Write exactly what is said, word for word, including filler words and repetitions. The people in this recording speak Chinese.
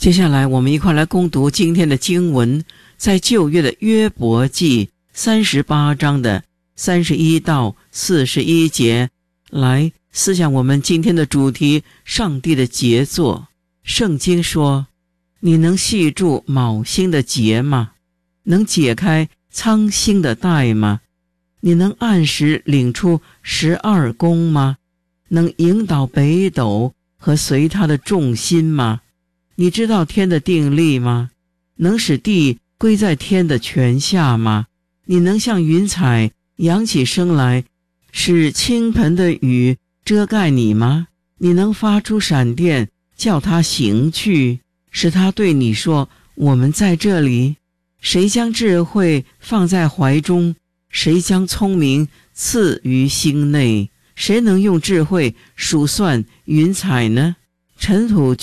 接下来我们一块来攻读今天的经文，在旧约的约伯记三十八章的三十一到四十一节，来思想我们今天的主题：上帝的杰作。圣经说，你能系住卯星的结吗？能解开苍星的带吗？你能按时领出十二宫吗？能引导北斗和随它的重心吗？你知道天的定力吗？能使地归在天的权下吗？你能像云彩扬起声来，使倾盆的雨遮盖你吗？你能发出闪电，叫它行去，使它对你说，我们在这里。谁将智慧放在怀中？谁将聪明赐于心内？谁能用智慧数算云彩呢？尘土